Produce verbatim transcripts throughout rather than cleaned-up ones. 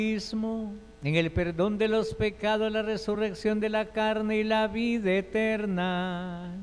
en el perdón de los pecados, la resurrección de la carne y la vida eterna.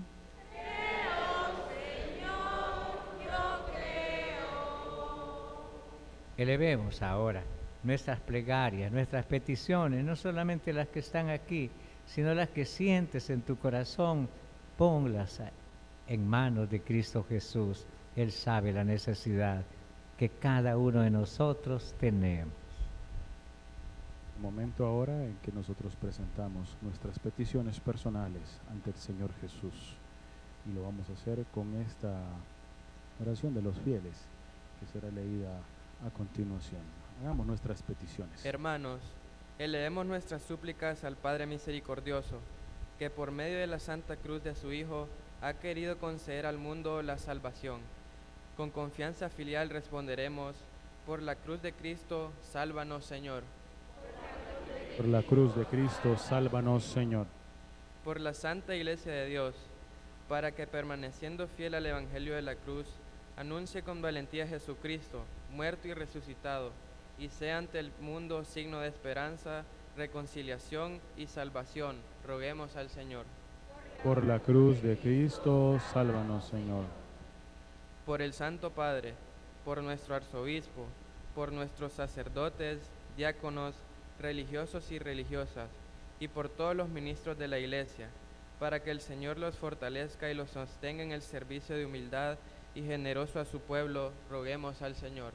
Elevemos ahora nuestras plegarias, nuestras peticiones, no solamente las que están aquí, sino las que sientes en tu corazón. Ponlas en manos de Cristo Jesús. Él sabe la necesidad que cada uno de nosotros tenemos. Momento ahora en que nosotros presentamos nuestras peticiones personales ante el Señor Jesús. Y lo vamos a hacer con esta oración de los fieles, que será leída a continuación. Hagamos nuestras peticiones. Hermanos, elevemos nuestras súplicas al Padre Misericordioso, que por medio de la Santa Cruz de su Hijo ha querido conceder al mundo la salvación. Con confianza filial responderemos: por la cruz de Cristo, sálvanos, Señor. Por la cruz de Cristo, sálvanos, Señor. Por la Santa Iglesia de Dios, para que permaneciendo fiel al Evangelio de la cruz, anuncie con valentía a Jesucristo, muerto y resucitado, y sea ante el mundo signo de esperanza, reconciliación y salvación. Roguemos al Señor. Por la cruz de Cristo, sálvanos, Señor. Por el Santo Padre, por nuestro arzobispo, por nuestros sacerdotes, diáconos, religiosos y religiosas, y por todos los ministros de la Iglesia, para que el Señor los fortalezca y los sostenga en el servicio de humildad y generoso a su pueblo, roguemos al Señor.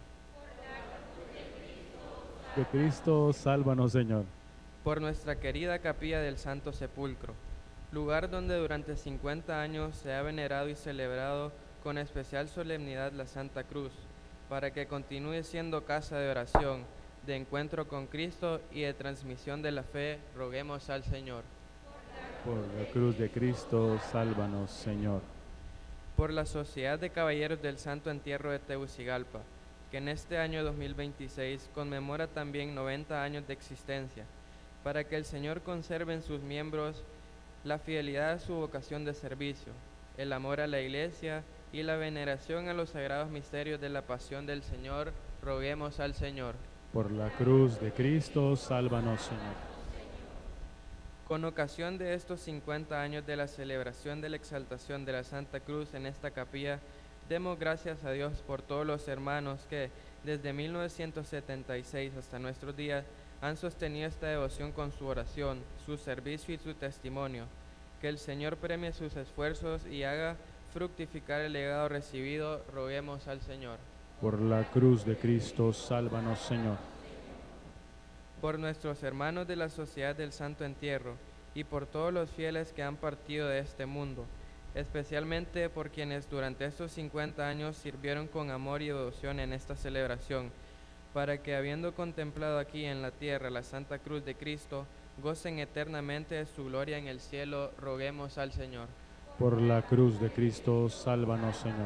De Cristo, sálvanos, Señor. Por nuestra querida capilla del Santo Sepulcro, lugar donde durante cincuenta años se ha venerado y celebrado con especial solemnidad la Santa Cruz, para que continúe siendo casa de oración, de encuentro con Cristo y de transmisión de la fe, roguemos al Señor. Por la cruz de Cristo, sálvanos, Señor. Por la Sociedad de Caballeros del Santo Entierro de Tegucigalpa, que en este año dos mil veintiséis conmemora también noventa años de existencia, para que el Señor conserve en sus miembros la fidelidad a su vocación de servicio, el amor a la Iglesia y la veneración a los sagrados misterios de la pasión del Señor, roguemos al Señor. Por la cruz de Cristo, sálvanos, Señor. Con ocasión de estos cincuenta años de la celebración de la exaltación de la Santa Cruz en esta capilla, demos gracias a Dios por todos los hermanos que, desde mil novecientos setenta y seis hasta nuestros días, han sostenido esta devoción con su oración, su servicio y su testimonio. Que el Señor premie sus esfuerzos y haga fructificar el legado recibido, roguemos al Señor. Por la cruz de Cristo, sálvanos, Señor. Por nuestros hermanos de la Sociedad del Santo Entierro y por todos los fieles que han partido de este mundo, especialmente por quienes durante estos cincuenta años sirvieron con amor y devoción en esta celebración, para que, habiendo contemplado aquí en la tierra la Santa Cruz de Cristo, gocen eternamente de su gloria en el cielo, roguemos al Señor. Por la cruz de Cristo, sálvanos, Señor.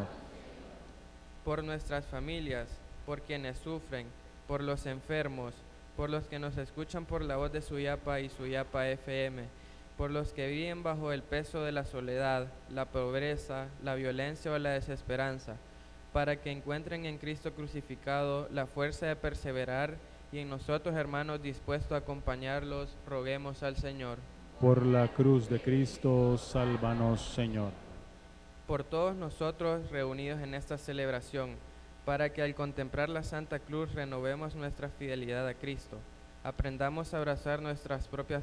Por nuestras familias, por quienes sufren, por los enfermos, por los que nos escuchan por la voz de Suyapa y Suyapa F M, por los que viven bajo el peso de la soledad, la pobreza, la violencia o la desesperanza, para que encuentren en Cristo crucificado la fuerza de perseverar y en nosotros, hermanos, dispuestos a acompañarlos, roguemos al Señor. Por la cruz de Cristo, sálvanos, Señor. Por todos nosotros reunidos en esta celebración, para que al contemplar la Santa Cruz renovemos nuestra fidelidad a Cristo, aprendamos a abrazar nuestras propias